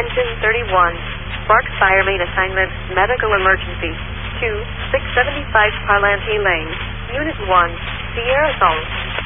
Engine 31. Spark fire main assignment, medical emergency. 2, 675 Parlanti Lane. Unit 1, Sierra Golf.